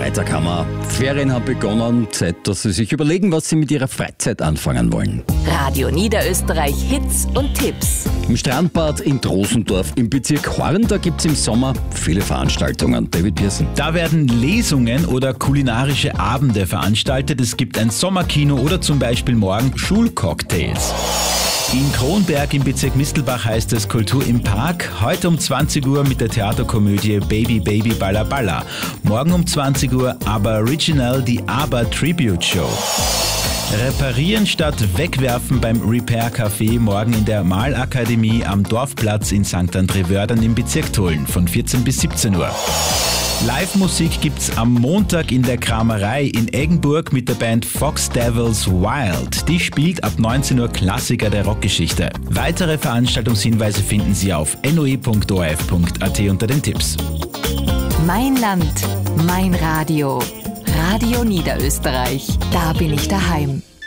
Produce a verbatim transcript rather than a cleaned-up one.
Freitag haben wir. Ferien haben begonnen. Zeit, dass Sie sich überlegen, was Sie mit Ihrer Freizeit anfangen wollen. Radio Niederösterreich Hits und Tipps. Im Strandbad in Drosendorf im Bezirk Horn, da gibt es im Sommer viele Veranstaltungen. David Pearson. Da werden Lesungen oder kulinarische Abende veranstaltet. Es gibt ein Sommerkino oder zum Beispiel morgen Schulcocktails. In Kronberg im Bezirk Mistelbach heißt es Kultur im Park. Heute um zwanzig Uhr mit der Theaterkomödie Baby Baby Balla Balla. Morgen um zwanzig Uhr aber Original, die ABBA Tribute Show. Reparieren statt wegwerfen beim Repair Café morgen in der Malakademie am Dorfplatz in Sankt André-Wördern im Bezirk Tulln von vierzehn bis siebzehn Uhr. Live-Musik gibt's am Montag in der Kramerei in Eggenburg mit der Band Fox Devils Wild. Die spielt ab neunzehn Uhr Klassiker der Rockgeschichte. Weitere Veranstaltungshinweise finden Sie auf n o e punkt o r f punkt a t unter den Tipps. Mein Land, mein Radio. Radio Niederösterreich. Da bin ich daheim.